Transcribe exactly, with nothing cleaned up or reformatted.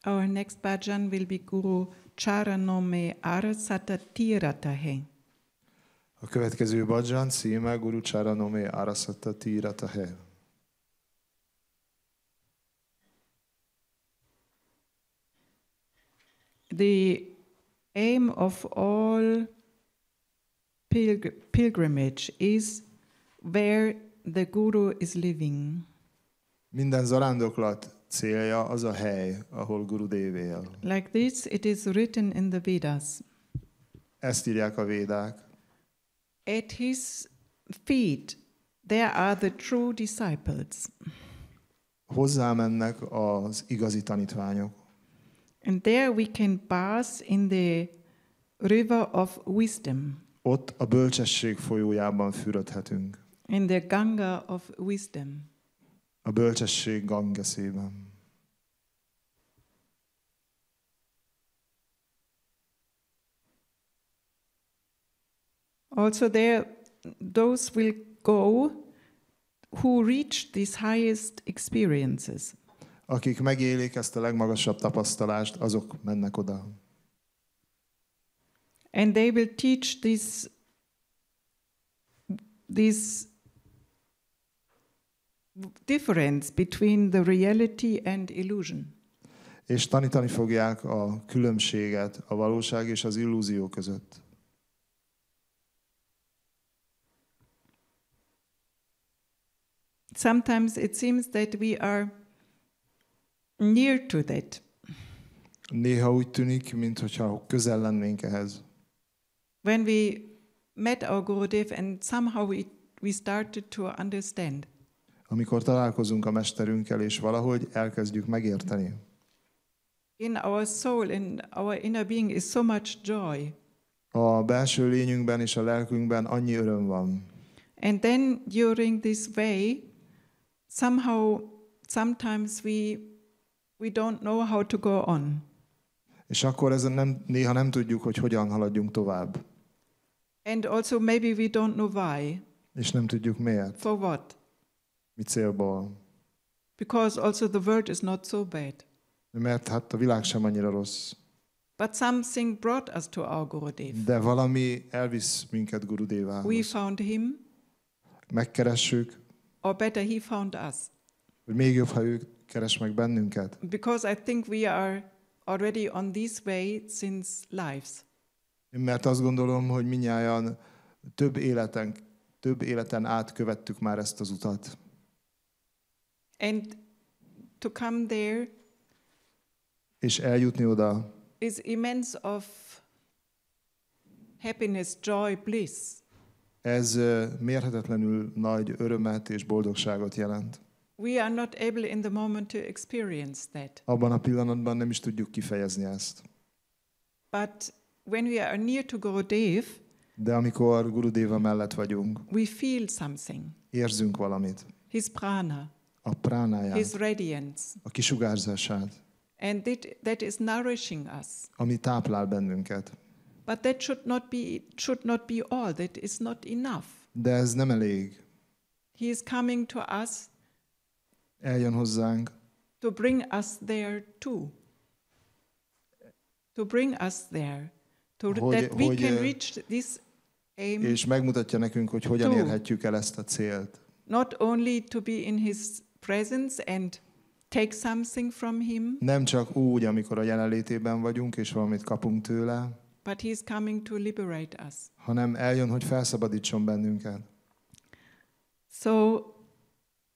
Our next bhajan will be Guru Charanome Arasata Tiratahe. A következő bhajan címe Guru Charanome Arasata Tiratahe. The aim of all pilgr- pilgrimage is where the Guru is living. Minden zarándoklat célja az a hely, ahol Gurudev él. Like this, it is written in the Vedas. Ezt írják a védák. At his feet, there are the true disciples. Hozzá mennek az igazi tanítványok. And there we can bath in the river of wisdom. Ott a bölcsesség folyójában fürödhetünk. In the Ganga of wisdom. A bölcsesség Gangeszében. Also there, those will go who reach these highest experiences. Akik megélik ezt a legmagasabb tapasztalást, azok mennek oda. And they will teach this, this difference between the reality and illusion. És tanítani fogják a különbséget a valóság és az illúzió között. Sometimes it seems that we are near to that. Néha úgy tűnik, mintha közel lennénk ehhez. When we met our Gurudev and somehow we, we started to understand. Amikor találkozunk a mesterünkkel, és valahogy elkezdjük megérteni. In our soul, in our inner being is so much joy. A belső lényünkben és a lelkünkben annyi öröm van. And then during this way, somehow, sometimes we we don't know how to go on. És akkor ezen nem, néha nem tudjuk, hogy hogyan haladjunk tovább. And also maybe we don't know why. És nem tudjuk miért. For what? Mi célból. Because also the world is not so bad. Mert hát a világ sem annyira rossz. But something brought us to our Gurudev. De valami elvisz minket Gurudevához. We found him. Megkeressük. Or better, he found us. Hogy még jobb, ha ő keres meg bennünket. Because I think we are already on this way since lives. Mert azt gondolom, hogy mindnyájan több életen, több életen át követtük már ezt az utat. And to come there és eljutni oda is immense of happiness, joy, bliss. Ez mérhetetlenül nagy örömet és boldogságot jelent. We are not able in the moment to experience that. Abban a pillanatban nem is tudjuk kifejezni ezt. But when we are near to Gurudev, de amikor Gurudeva mellett vagyunk, we feel something. Érzünk valamit. His prana. A pránáját. His radiance. A kisugárzását. And that, that is nourishing us. Ami táplál bennünket. But that should not be should not be all. That is not enough. De ez nem elég. He is coming to us. Eljön hozzánk. To bring us there too. To bring us there. To hogy, that we hogy, can reach this aim. És megmutatja nekünk, hogy hogyan too. érhetjük el ezt a célt. Not only to be in his presence and take something from him. Nem csak úgy, amikor a jelenlétében vagyunk és valamit kapunk tőle. But he is coming to liberate us. Hanem eljön, hogy felszabadítson bennünket. So